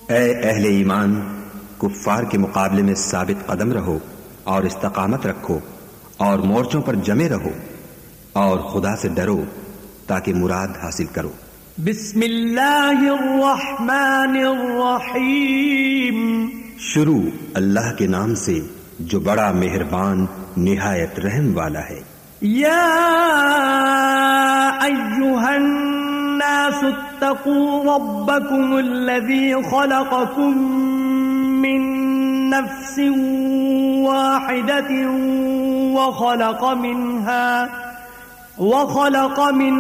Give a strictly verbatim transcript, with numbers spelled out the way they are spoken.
ए अहले ईमान, कुफ्फार के मुकाबले में साबित कदम रहो और इस्तकामत रखो और मोर्चों पर जमे रहो और खुदा से डरो ताकि मुराद हासिल करो। बिस्मिल्लाहिर्रहमानिर्रहीम। शुरू अल्लाह के नाम से जो बड़ा मेहरबान निहायत रहम वाला है। या अय्युहन नासु इत्तकू रब्बकुमुल्लज़ी खलक़कुम मिन नफ्सिन वाहिदतिन व खलक़ मिनहा व खलक़ मिन